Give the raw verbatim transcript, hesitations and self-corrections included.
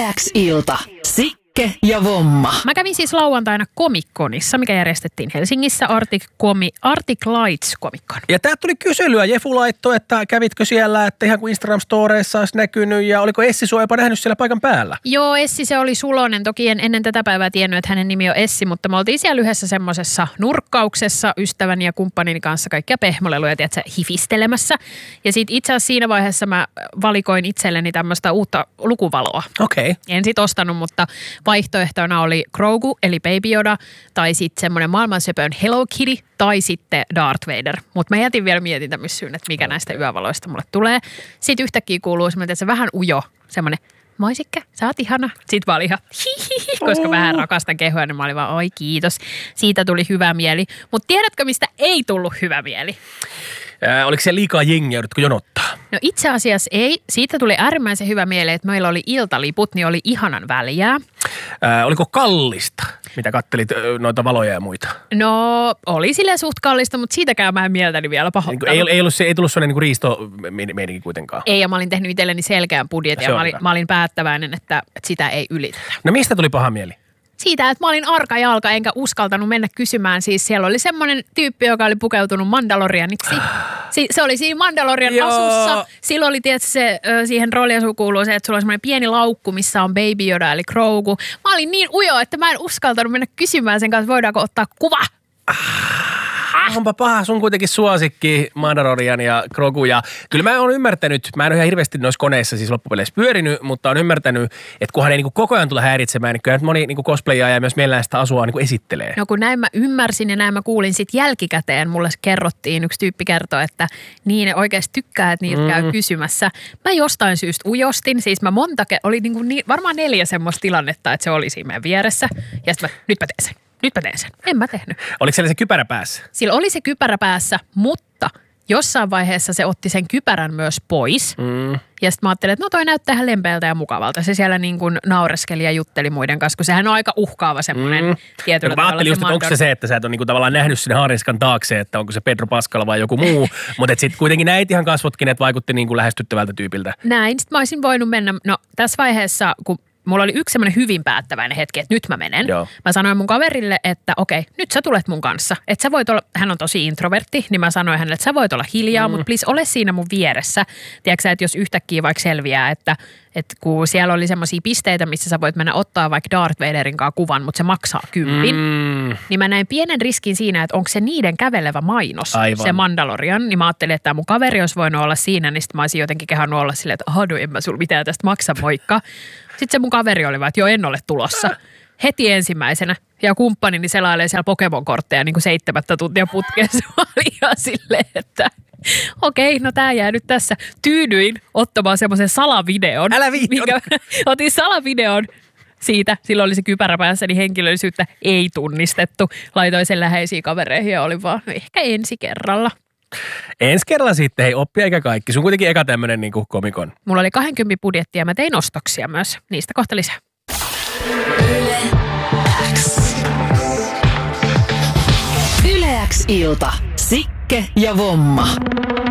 X-ilta. Sikke ja Vomma. Mä kävin siis lauantaina Comic-Conissa, mikä järjestettiin Helsingissä, Arctic, Comi, Arctic Lights Comic-Con. Ja tää tuli kyselyä. Jefu laittoi, että kävitkö siellä, että ihan kuin Instagram-storeissa olisi näkynyt ja oliko Essi sua jopa nähnyt siellä paikan päällä? Joo, Essi se oli sulonen. Toki en ennen tätä päivää tiennyt, että hänen nimi on Essi, mutta me oltiin siellä yhdessä semmoisessa nurkkauksessa ystäväni ja kumppanini kanssa kaikkia pehmoleluja, tiedätkö, hifistelemässä. Ja sit itse asiassa siinä vaiheessa mä valikoin itselleni tämmöistä uutta lukuvaloa. Okei. Okay. En sit ostanut, mutta vaihtoehtona oli Grogu eli Baby Yoda tai sitten semmoinen maailmansöpön Hello Kitty tai sitten Darth Vader. Mutta mä jätin vielä mietintämyssyyn, että mikä näistä yövaloista mulle tulee. Sitten yhtäkkiä kuuluu semmoinen, että se vähän ujo, semmoinen moisikke, sä oot ihana. Sitten mä olin ihan hihihi, koska vähän rakastan kehoa, niin mä olin vaan oi kiitos. Siitä tuli hyvä mieli. Mutta tiedätkö, mistä ei tullut hyvä mieli? Ää, oliko se liikaa jengiä, joudutko jonottaa? No itse asiassa ei. Siitä tuli äärimmäisen hyvä mieli, että meillä oli iltaliput, niin oli ihanan väliä. Ää, oliko kallista, mitä kattelit noita valoja ja muita? No oli silleen suht kallista, mutta siitäkään mä en mieltäni vielä pahoittanut. Ei, ei, ollut se, ei tullut sellainen niin riistomeininki kuitenkaan. Ei, ja mä olin tehnyt itselleni selkeän budjetin ja mä olin, mä olin päättäväinen, että, että sitä ei ylitetä. No mistä tuli paha mieli? Siitä, että mä olin arka jalka enkä uskaltanut mennä kysymään. Siis siellä oli semmoinen tyyppi, joka oli pukeutunut Mandalorianiksi. Si- se oli siinä Mandalorian Joo. asussa. Silloin oli tietysti se, siihen rooliasuun kuuluu se, että sulla on semmoinen pieni laukku, missä on Baby Yoda eli Grogu. Mä olin niin ujo, että mä en uskaltanut mennä kysymään sen kanssa, voidaanko ottaa kuva. Onpa paha, sun kuitenkin suosikki Mandalorian ja Grogu. Ja kyllä mä oon ymmärtänyt, mä en ole ihan hirveästi noissa koneissa siis loppupeleissä pyörinyt, mutta on ymmärtänyt, että kunhan ei niin kuin koko ajan tule häiritsemään, niin kyllä moni niin kuin cosplayaaja ja myös mielellään sitä asua niin kuin esittelee. No kun näin mä ymmärsin ja näin mä kuulin sitten jälkikäteen, mulle kerrottiin, yksi tyyppi kertoi, että niin ne oikeasti tykkää, että niitä mm. käy kysymässä. Mä jostain syystä ujostin, siis mä monta, oli niin kuin niin, varmaan neljä semmoista tilannetta, että se oli siinä meidän vieressä ja sitten mä, nyt mä teen sen. Nyt mä teen sen. En mä tehnyt. Oliko siellä se kypärä päässä? Sillä oli se kypärä päässä, mutta jossain vaiheessa se otti sen kypärän myös pois. Mm. Ja sitten mä ajattelin, että no toi näyttää ihan lempeältä ja mukavalta. Se siellä niin kuin naureskeli ja jutteli muiden kanssa, kun sehän on aika uhkaava semmoinen mm. tietyllä no, tavalla. Mä ajattelin just, että onko se se, että sä et ole niin kuin tavallaan nähnyt sinne haariskan taakse, että onko se Pedro Pascal vai joku muu. Mutta sitten kuitenkin näit ihan kasvotkin, että vaikutti niin kuin lähestyttävältä tyypiltä. Näin. Sitten mä olisin voinut mennä, no tässä vaiheessa, kun mulla oli yksi semmoinen hyvin päättäväinen hetki, että nyt mä menen. Joo. Mä sanoin mun kaverille, että okei, nyt sä tulet mun kanssa. Että sä voit olla, hän on tosi introvertti, niin mä sanoin hänelle, että sä voit olla hiljaa, mm. mutta please ole siinä mun vieressä. Tiedätkö sä, että jos yhtäkkiä vaikka selviää, että, että kun siellä oli semmoisia pisteitä, missä sä voit mennä ottaa vaikka Darth Vaderin kanssa kuvan, mutta se maksaa kympin. Mm. Niin mä näin pienen riskin siinä, että onko se niiden kävelevä mainos, Aivan. se Mandalorian. Niin mä ajattelin, että mun kaveri olisi voinut olla siinä, niin sitten mä olisin jotenkin kehannut olla silleen, että aha, no en mä sulla mitään tästä maksa, moikka. Sitten se mun kaveri oli vaan, että joo, en ole tulossa. Heti ensimmäisenä. Ja kumppanini selailee siellä Pokemon-kortteja niin kuin seitsemättä tuntia putkeen. Se oli ihan silleen, että okei, no tää jää nyt tässä. Tyydyin ottamaan semmoisen salavideon. Älä viitti. Otin salavideon siitä. Silloin oli se kypärä päässä, niin henkilöllisyyttä ei tunnistettu. Laitoin sen läheisiin kavereihin ja oli vaan, no ehkä ensi kerralla. Ensi kerralla sitten, hei, oppia eikä kaikki. Sun kuitenkin eka tämmönen niin kuin komikon. Mulla oli kaksikymmentä budjetti ja mä tein ostoksia myös. Niistä kohta lisää. Yle X. Yle X-ilta. Sikke ja Vomma.